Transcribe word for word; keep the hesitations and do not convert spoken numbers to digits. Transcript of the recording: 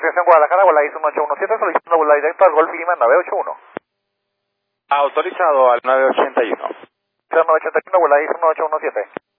Asociación Guadalajara, Guadalajara uno ocho uno siete, solicitando vuelo directo al Golf Lima nueve ocho uno. Autorizado al nueve ochenta y uno. nueve ochenta y uno, Guadalajara uno ocho uno siete.